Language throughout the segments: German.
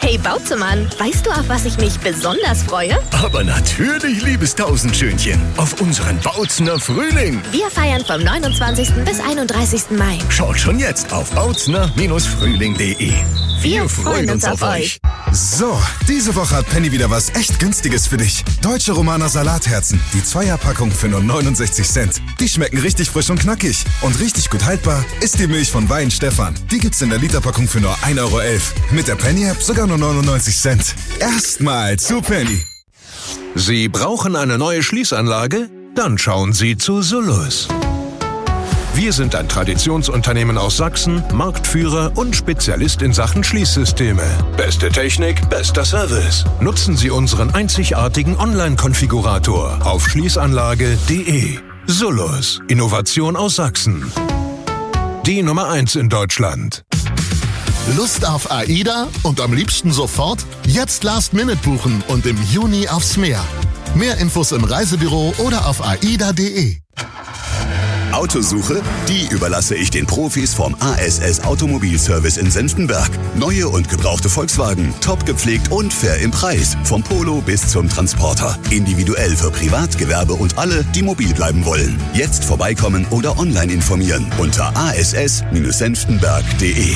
Hey Bauzemann, weißt du, auf was ich mich besonders freue? Aber natürlich, liebes Tausendschönchen, auf unseren Bautzener Frühling. Wir feiern vom 29. bis 31. Mai. Schaut schon jetzt auf bautzner-frühling.de. Wir freuen uns auf euch. So, diese Woche hat Penny wieder was echt Günstiges für dich. Deutsche Romaner Salatherzen, die Zweierpackung für nur 69 Cent. Die schmecken richtig frisch und knackig. Und richtig gut haltbar ist die Milch von Weihenstephan. Die gibt's in der Literpackung für nur 1,11 Euro. Mit der Penny-App sogar nur 99 Cent. Erstmal zu Penny. Sie brauchen eine neue Schließanlage? Dann schauen Sie zu Solus. Wir sind ein Traditionsunternehmen aus Sachsen, Marktführer und Spezialist in Sachen Schließsysteme. Beste Technik, bester Service. Nutzen Sie unseren einzigartigen Online-Konfigurator auf schließanlage.de. Solus, Innovation aus Sachsen. Die Nummer 1 in Deutschland. Lust auf AIDA und am liebsten sofort? Jetzt Last-Minute buchen und im Juni aufs Meer. Mehr Infos im Reisebüro oder auf aida.de. Autosuche? Die überlasse ich den Profis vom ASS Automobilservice in Senftenberg. Neue und gebrauchte Volkswagen, top gepflegt und fair im Preis. Vom Polo bis zum Transporter. Individuell für Privat, Gewerbe und alle, die mobil bleiben wollen. Jetzt vorbeikommen oder online informieren unter ass-senftenberg.de.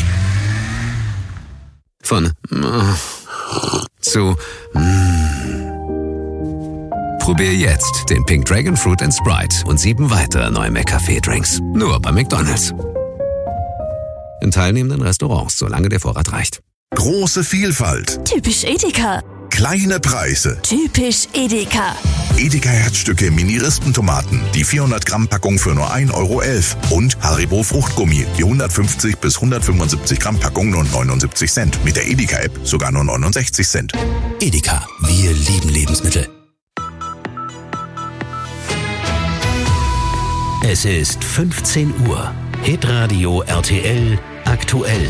Von zu Probier jetzt den Pink Dragon Fruit & Sprite und 7 weitere neue McCafé-Drinks. Nur bei McDonald's. In teilnehmenden Restaurants, solange der Vorrat reicht. Große Vielfalt. Typisch Edeka. Kleine Preise. Typisch Edeka. Edeka Herzstücke Mini-Rispentomaten. Die 400 Gramm Packung für nur 1,11 Euro. Und Haribo Fruchtgummi. Die 150 bis 175 Gramm Packung nur 79 Cent. Mit der Edeka-App sogar nur 69 Cent. Edeka. Wir lieben Lebensmittel. Es ist 15 Uhr. Hitradio RTL aktuell.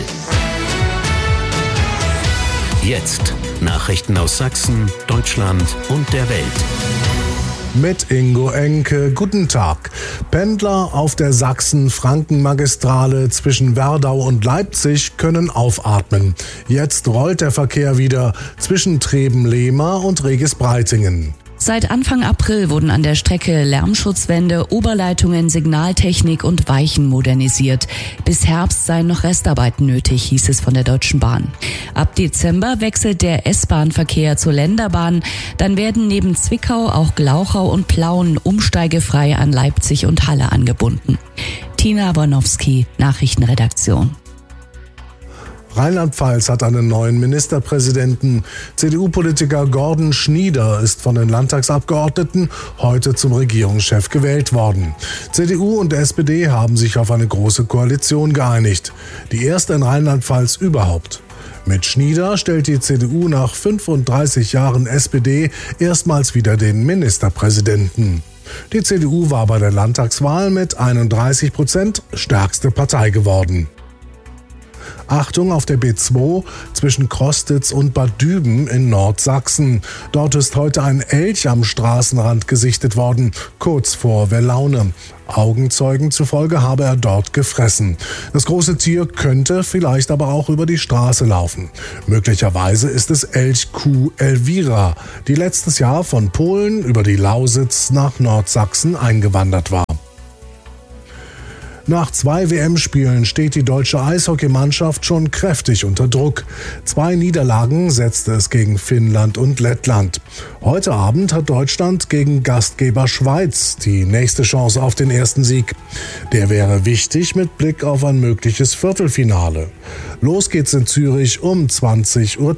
Jetzt Nachrichten aus Sachsen, Deutschland und der Welt. Mit Ingo Enke, guten Tag. Pendler auf der Sachsen-Franken-Magistrale zwischen Werdau und Leipzig können aufatmen. Jetzt rollt der Verkehr wieder zwischen Treben-Lehmer und Regis-Breitingen. Seit Anfang April wurden an der Strecke Lärmschutzwände, Oberleitungen, Signaltechnik und Weichen modernisiert. Bis Herbst seien noch Restarbeiten nötig, hieß es von der Deutschen Bahn. Ab Dezember wechselt der S-Bahn-Verkehr zur Länderbahn. Dann werden neben Zwickau auch Glauchau und Plauen umsteigefrei an Leipzig und Halle angebunden. Tina Bornowski, Nachrichtenredaktion. Rheinland-Pfalz hat einen neuen Ministerpräsidenten. CDU-Politiker Gordon Schnieder ist von den Landtagsabgeordneten heute zum Regierungschef gewählt worden. CDU und SPD haben sich auf eine große Koalition geeinigt. Die erste in Rheinland-Pfalz überhaupt. Mit Schnieder stellt die CDU nach 35 Jahren SPD erstmals wieder den Ministerpräsidenten. Die CDU war bei der Landtagswahl mit 31% stärkste Partei geworden. Achtung auf der B2 zwischen Krostitz und Bad Düben in Nordsachsen. Dort ist heute ein Elch am Straßenrand gesichtet worden, kurz vor Wellaune. Augenzeugen zufolge habe er dort gefressen. Das große Tier könnte vielleicht aber auch über die Straße laufen. Möglicherweise ist es Elchkuh Elvira, die letztes Jahr von Polen über die Lausitz nach Nordsachsen eingewandert war. Nach 2 WM-Spielen steht die deutsche Eishockeymannschaft schon kräftig unter Druck. 2 Niederlagen setzte es gegen Finnland und Lettland. Heute Abend hat Deutschland gegen Gastgeber Schweiz die nächste Chance auf den ersten Sieg. Der wäre wichtig mit Blick auf ein mögliches Viertelfinale. Los geht's in Zürich um 20:20 Uhr.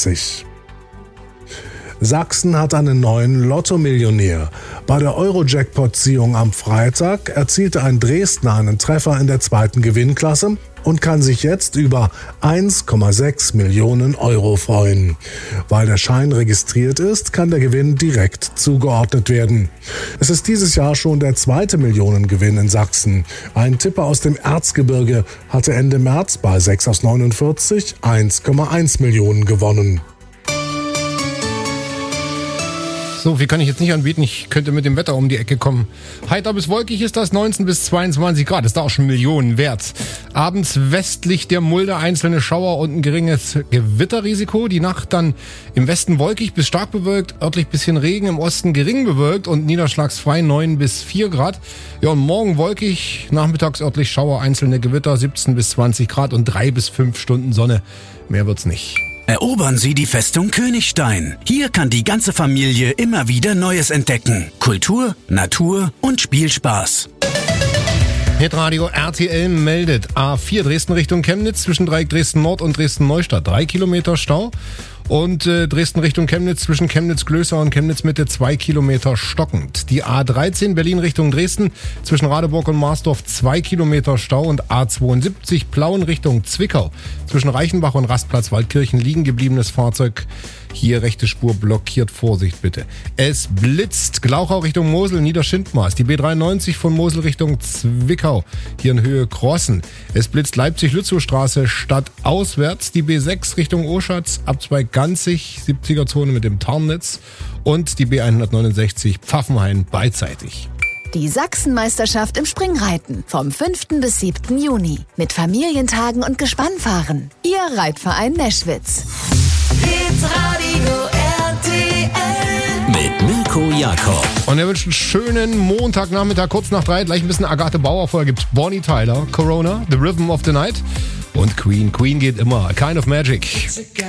Sachsen hat einen neuen Lotto-Millionär. Bei der Euro-Jackpot-Ziehung am Freitag erzielte ein Dresdner einen Treffer in der 2. Gewinnklasse und kann sich jetzt über 1,6 Millionen Euro freuen. Weil der Schein registriert ist, kann der Gewinn direkt zugeordnet werden. Es ist dieses Jahr schon der 2. Millionengewinn in Sachsen. Ein Tipper aus dem Erzgebirge hatte Ende März bei 6 aus 49 1,1 Millionen gewonnen. So viel kann ich jetzt nicht anbieten. Ich könnte mit dem Wetter um die Ecke kommen. Heiter bis wolkig ist das, 19 bis 22 Grad. Ist da auch schon Millionen wert. Abends westlich der Mulde einzelne Schauer und ein geringes Gewitterrisiko. Die Nacht dann im Westen wolkig bis stark bewölkt, örtlich bisschen Regen, im Osten gering bewölkt und niederschlagsfrei 9 bis 4 Grad. Ja, und morgen wolkig, nachmittags örtlich Schauer, einzelne Gewitter, 17 bis 20 Grad und 3 bis 5 Stunden Sonne. Mehr wird's nicht. Erobern Sie die Festung Königstein. Hier kann die ganze Familie immer wieder Neues entdecken. Kultur, Natur und Spielspaß. Hitradio RTL meldet A4 Dresden Richtung Chemnitz zwischen Dreieck Dresden Nord und Dresden Neustadt 3 Kilometer Stau. Und Dresden Richtung Chemnitz zwischen Chemnitz-Glößer und Chemnitz-Mitte 2 Kilometer stockend. Die A13 Berlin Richtung Dresden zwischen Radeburg und Marsdorf 2 Kilometer Stau und A72 Plauen Richtung Zwickau zwischen Reichenbach und Rastplatz Waldkirchen liegen gebliebenes Fahrzeug. Hier rechte Spur blockiert, Vorsicht bitte. Es blitzt, Glauchau Richtung Mosel, Niederschindmaß. Die B93 von Mosel Richtung Zwickau, hier in Höhe Crossen. Es blitzt Leipzig-Lützowstraße stadtauswärts. Die B6 Richtung Oschatz, Abzweig Ganzig, 70er-Zone mit dem Tarnnetz. Und die B169 Pfaffenhain beidseitig. Die Sachsenmeisterschaft im Springreiten vom 5. bis 7. Juni. Mit Familientagen und Gespannfahren. Ihr Reitverein Neschwitz. Hitradio RTL mit Mirko Jakob. Und er wünscht einen schönen Montagnachmittag, kurz nach 3. Gleich ein bisschen Agathe Bauer. Vorher gibt's Bonnie Tyler, Corona, The Rhythm of the Night. Und Queen. Queen geht immer. A Kind of Magic.